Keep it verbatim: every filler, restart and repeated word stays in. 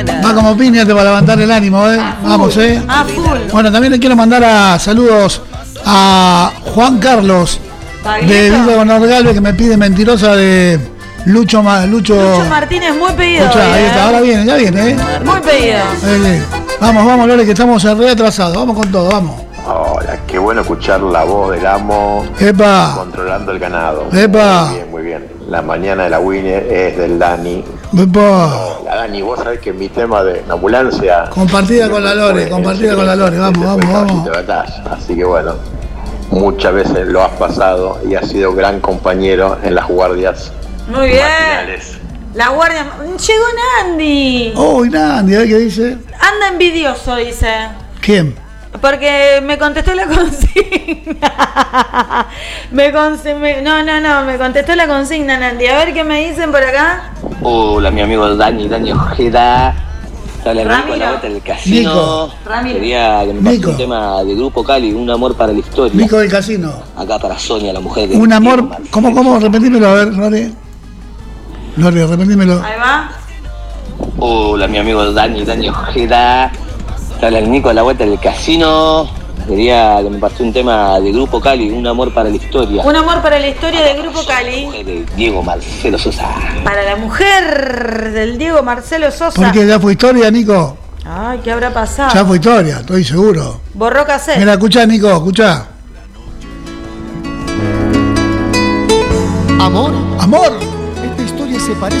Va como piña te va a levantar el ánimo, ¿eh? Vamos, ¿eh? Ah, full. Bueno, también le quiero mandar a saludos a Juan Carlos de Villa Gonor Galvez, que me pide Mentirosa de Lucho Ma, Lucho, Lucho Martínez, muy pedido. Lucho, ahí eh. está, ahora viene, ya viene, ¿eh? Muy pedido. Eh, vamos, vamos, Lore, que estamos re atrasados. Vamos con todo, vamos. Hola, qué bueno escuchar la voz del amo. Epa. Controlando el ganado. Epa. Muy bien, muy bien. La mañana de la Winner es del Dani. Epa. La Dani, vos sabés que mi tema de la ambulancia. Compartida con la Lore, compartida con la Lore. Vamos, vamos, vamos. Así que bueno, muchas veces lo has pasado y has sido gran compañero en las guardias. Muy bien. Matinales. La guardia. Llegó Nandi. Oh, Nandi, a ver qué dice. Anda envidioso, dice. ¿Quién? Porque me contestó la consigna. me, consi me No, no, no, me contestó la consigna, Nandi. A ver qué me dicen por acá. Hola, mi amigo Dani, Dani Ojeda. Dale, Ramiro, a la vuelta del casino. Nico. Ramiro. Quería que me pase Nico. un tema de Grupo Cali, Un amor para la historia. Nico del Casino. Acá para Sonia, la mujer de Un amor. Diego Marcelo. ¿Cómo, cómo? Repetímelo, a ver, Lore. Lore, repetímelo. Ahí va. Hola, mi amigo Dani, Dani Ojeda. Dale al Nico a la vuelta del casino. Quería que me pase un tema de Grupo Cali, Un amor para la historia. Un amor para la historia de Grupo Cali. La mujer de Diego Marcelo Sosa. Para la mujer del Diego Marcelo Sosa. ¿Por qué ya fue historia, Nico? Ay, ¿qué habrá pasado? Ya fue historia, estoy seguro. Borró cassette. Mira, escuchá, Nico, escuchá. Amor, Amor. esta historia se parece